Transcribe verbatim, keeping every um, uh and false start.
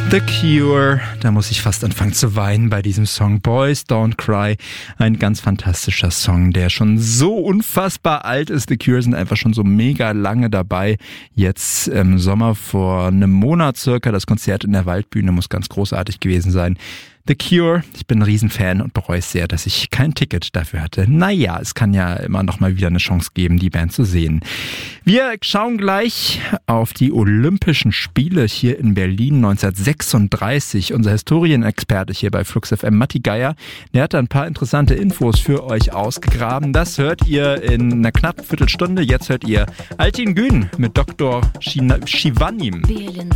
The Cure, da muss ich fast anfangen zu weinen bei diesem Song. Boys Don't Cry, ein ganz fantastischer Song, der schon so unfassbar alt ist. The Cure sind einfach schon so mega lange dabei. Jetzt im Sommer vor einem Monat circa, das Konzert in der Waldbühne muss ganz großartig gewesen sein. The Cure, ich bin ein Riesenfan und bereue es sehr, dass ich kein Ticket dafür hatte. Naja, es kann ja immer noch mal wieder eine Chance geben, die Band zu sehen. Wir schauen gleich auf die Olympischen Spiele hier in Berlin neunzehnhundertsechsunddreißig. Unser Historienexperte hier bei Flux F M, Matti Geier, der hat da ein paar interessante Infos für euch ausgegraben. Das hört ihr in einer knappen Viertelstunde. Jetzt hört ihr Altin Gün mit Doktor Shivanim. B L N